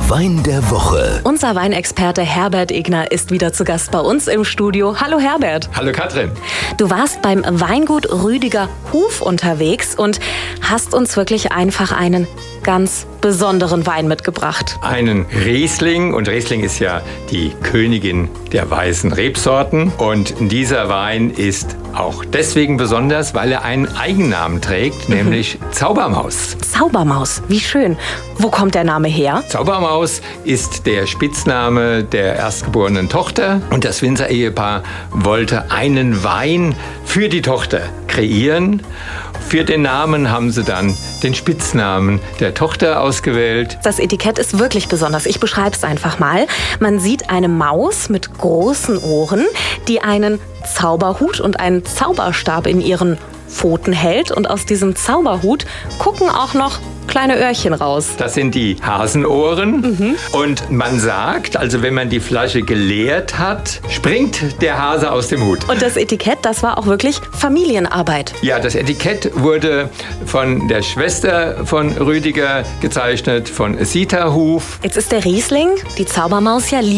Wein der Woche. Unser Weinexperte Herbert Egner ist wieder zu Gast bei uns im Studio. Hallo Herbert. Hallo Katrin. Du warst beim Weingut Rüdiger Hof unterwegs und hast uns wirklich einfach einen ganz besonderen Wein mitgebracht. Einen Riesling, und Riesling ist ja die Königin der weißen Rebsorten. Und dieser Wein ist auch deswegen besonders, weil er einen Eigennamen trägt, nämlich Zaubermaus. Zaubermaus, wie schön. Wo kommt der Name her? Zaubermaus ist der Spitzname der erstgeborenen Tochter. Und das Winzer-Ehepaar wollte einen Wein für die Tochter kreieren. Für den Namen haben sie dann den Spitznamen der Tochter ausgewählt. Das Etikett ist wirklich besonders. Ich beschreibe es einfach mal. Man sieht eine Maus mit großen Ohren, die einen Zauberhut und einen Zauberstab in ihren Pfoten hält. Und aus diesem Zauberhut gucken auch noch kleine Öhrchen raus. Das sind die Hasenohren. Und man sagt, also wenn man die Flasche geleert hat, springt der Hase aus dem Hut. Und das Etikett, das war auch wirklich Familienarbeit. Ja, das Etikett wurde von der Schwester von Rüdiger gezeichnet, von Sita Hof. Jetzt ist der Riesling, die Zaubermaus, ja